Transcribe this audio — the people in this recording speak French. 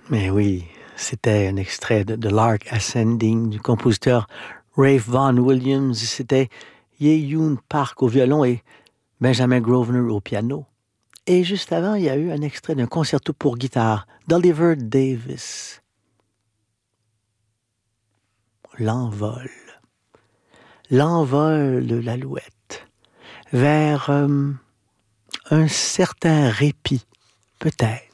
Mais oui, c'était un extrait de Lark Ascending du compositeur Ralph Vaughan Williams. C'était Ye-Yoon Park au violon et Benjamin Grosvenor au piano. Et juste avant, il y a eu un extrait d'un concerto pour guitare d'Oliver Davis. L'envol. L'envol de l'alouette vers un certain répit, peut-être.